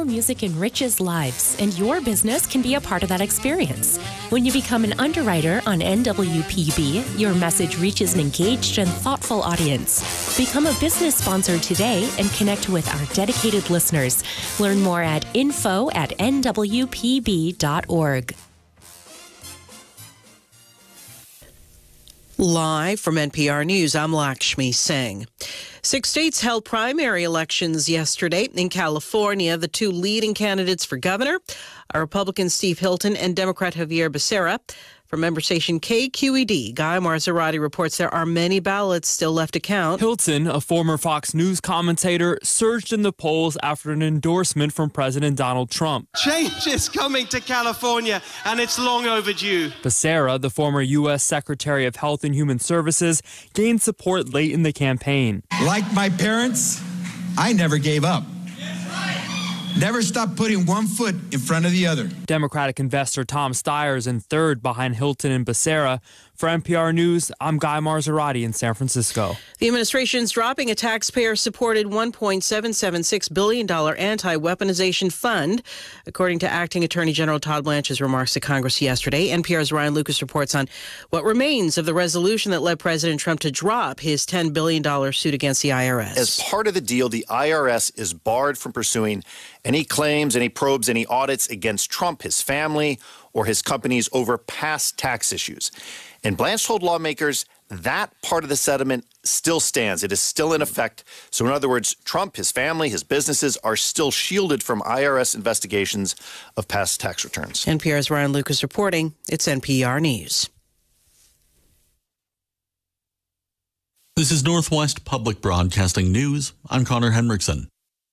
Original music enriches lives, and your business can be a part of that experience. When you become an underwriter on NWPB, your message reaches an engaged and thoughtful audience. Become a business sponsor today and connect with our dedicated listeners. Learn more at info@nwpb.org. Live from NPR News, I'm Lakshmi Singh. 6 states held primary elections yesterday. In California, the two leading candidates for governor are Republican Steve Hilton and Democrat Javier Becerra. From member station KQED, Guy Marzorati reports there are many ballots still left to count. Hilton, a former Fox News commentator, surged in the polls after an endorsement from President Donald Trump. Change is coming to California, and it's long overdue. Becerra, the former U.S. Secretary of Health and Human Services, gained support late in the campaign. Like my parents, I never gave up. Never stopped putting one foot in front of the other. Democratic investor Tom Steyer is in third behind Hilton and Becerra. For NPR News, I'm Guy Marzorati in San Francisco. The administration's dropping a taxpayer-supported $1.776 billion anti-weaponization fund, according to Acting Attorney General Todd Blanch's remarks to Congress yesterday. NPR's Ryan Lucas reports on what remains of the resolution that led President Trump to drop his $10 billion suit against the IRS. As part of the deal, the IRS is barred from pursuing any claims, any probes, any audits against Trump, his family, or his companies over past tax issues. And Blanche told lawmakers that part of the settlement still stands. It is still in effect. So in other words, Trump, his family, his businesses are still shielded from IRS investigations of past tax returns. NPR's Ryan Lucas reporting. It's NPR News. This is Northwest Public Broadcasting News. I'm Connor Henriksen.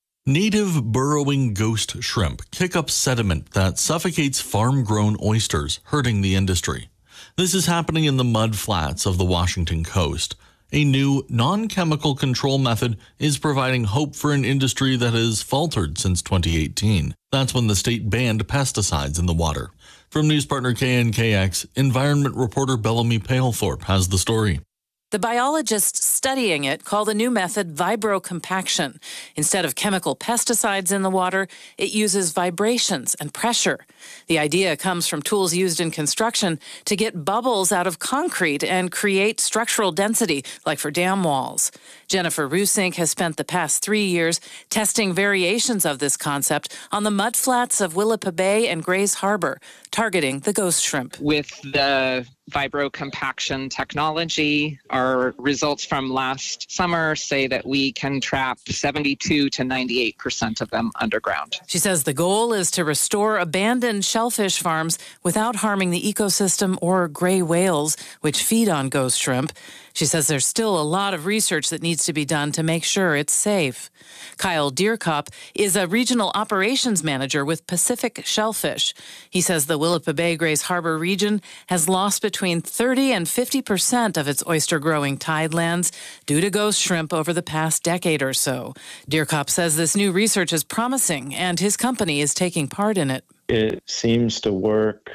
Native burrowing ghost shrimp kick up sediment that suffocates farm-grown oysters, hurting the industry. This is happening in the mud flats of the Washington coast. A new non-chemical control method is providing hope for an industry that has faltered since 2018. That's when the state banned pesticides in the water. From news partner KNKX, environment reporter Bellamy Palethorpe has the story. The biologists studying it call the new method vibrocompaction. Instead of chemical pesticides in the water, it uses vibrations and pressure. The idea comes from tools used in construction to get bubbles out of concrete and create structural density, like for dam walls. Jennifer Rusink has spent the past 3 years testing variations of this concept on the mudflats of Willapa Bay and Grays Harbor, targeting the ghost shrimp. With the vibrocompaction technology, our results from last summer say that we can trap 72 to 98% of them underground. She says the goal is to restore abandoned shellfish farms without harming the ecosystem or gray whales, which feed on ghost shrimp. She says there's still a lot of research that needs to be done to make sure it's safe. Kyle Deerkop is a regional operations manager with Pacific Shellfish. He says the Willapa Bay Grays Harbor region has lost between 30 and 50% of its oyster-growing tidelands due to ghost shrimp over the past decade or so. Deerkop says this new research is promising, and his company is taking part in it. It seems to work,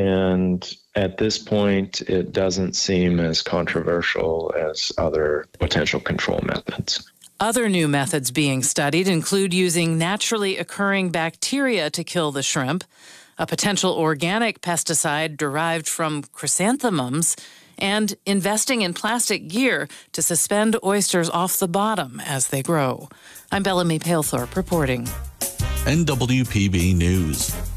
and at this point, it doesn't seem as controversial as other potential control methods. Other new methods being studied include using naturally occurring bacteria to kill the shrimp, a potential organic pesticide derived from chrysanthemums, and investing in plastic gear to suspend oysters off the bottom as they grow. I'm Bellamy Palethorpe reporting. NWPB News.